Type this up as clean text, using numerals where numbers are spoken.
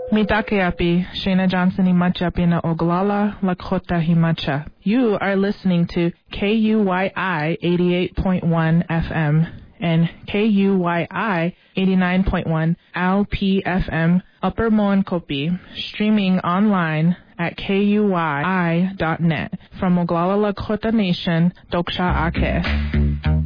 Mitakeapi, Shayna Johnson Himachapi na Oglala Lakota Himacha. You are listening to KUYI 88.1 FM and KUYI 89.1 LPFM Upper Moenkopi, streaming online at KUYI.net. From Oglala Lakota Nation, Doksha Ake.